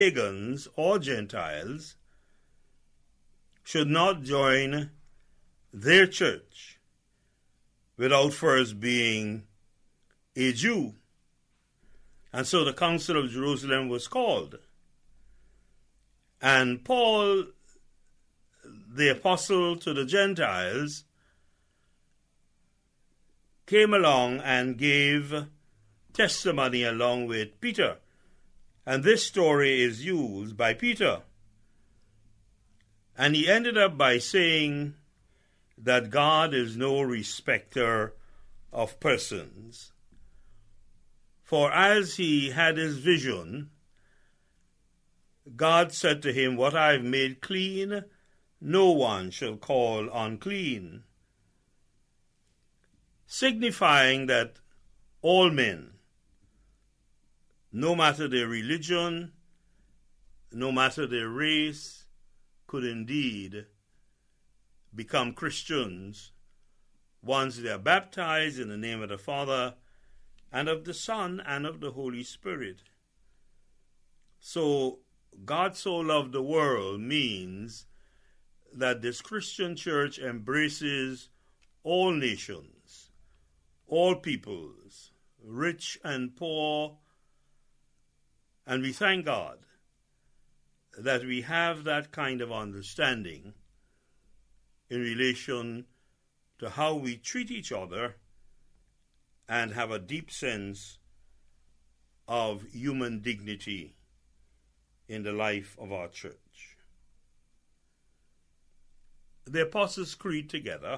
pagans or Gentiles should not join their church without first being a Jew. And so the Council of Jerusalem was called. And Paul, the apostle to the Gentiles, came along and gave testimony along with Peter. And this story is used by Peter. And he ended up by saying that God is no respecter of persons. For as he had his vision, God said to him, "What I have made clean, no one shall call unclean," signifying that all men, no matter their religion, no matter their race, could indeed become Christians once they are baptized in the name of the Father and of the Son and of the Holy Spirit. So, God so loved the world means that this Christian church embraces all nations, all peoples, rich and poor, and we thank God that we have that kind of understanding in relation to how we treat each other and have a deep sense of human dignity in the life of our church. The Apostles' Creed together.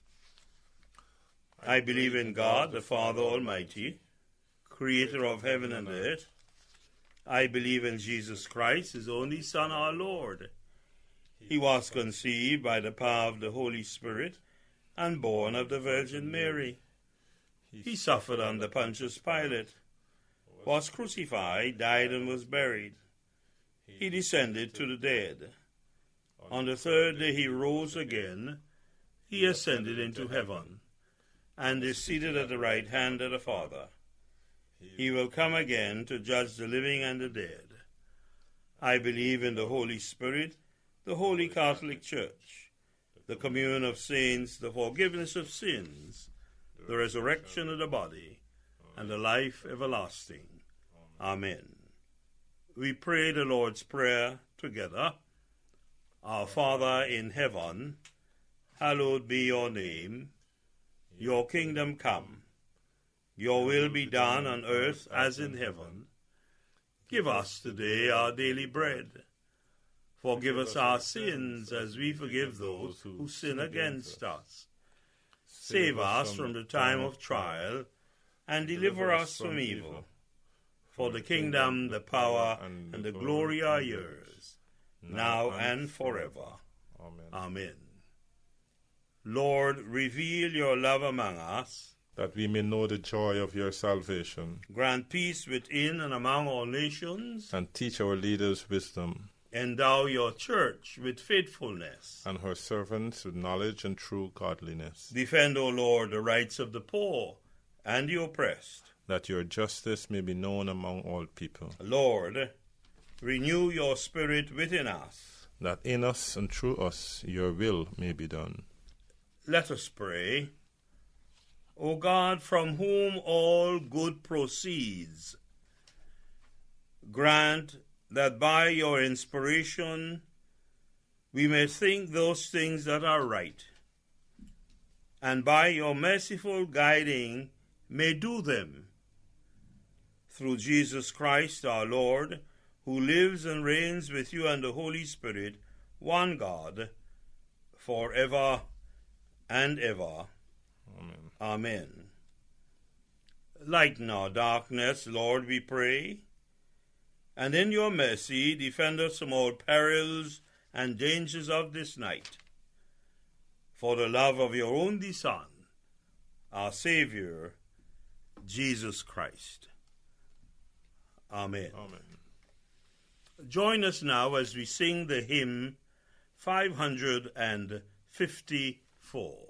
I believe in God, the Father Almighty, creator of heaven and earth. I believe in Jesus Christ, his only Son, our Lord. He was conceived by the power of the Holy Spirit and born of the Virgin Mary. He suffered under Pontius Pilate, was crucified, died, and was buried. He descended to the dead. On the third day he rose again. He ascended into heaven, and is seated at the right hand of the Father. He will come again to judge the living and the dead. I believe in the Holy Spirit, the Holy Catholic Church, the communion of saints, the forgiveness of sins, the resurrection of the body, and the life everlasting. Amen. We pray the Lord's Prayer together. Our Father in heaven, hallowed be your name. Your kingdom come. Your will be done on earth as in heaven. Give us today our daily bread. Forgive us our sins as we forgive those who sin against us. Save us from the time of trial and deliver us from evil. For the kingdom, the power, and the glory are yours, now and forever. Amen. Lord, reveal your love among us, that we may know the joy of your salvation. Grant peace within and among all nations, and teach our leaders wisdom. Endow your church with faithfulness, and her servants with knowledge and true godliness. Defend, O Lord, the rights of the poor and the oppressed, that your justice may be known among all people. Lord, renew your spirit within us, that in us and through us your will may be done. Let us pray. O God, from whom all good proceeds, grant that by your inspiration we may think those things that are right, and by your merciful guiding may do them. Through Jesus Christ our Lord, who lives and reigns with you and the Holy Spirit, one God, forever and ever. Amen. Amen. Lighten our darkness, Lord, we pray, and in your mercy defend us from all perils and dangers of this night, for the love of your only Son, our Savior, Jesus Christ. Amen. Amen. Join us now as we sing the hymn 554.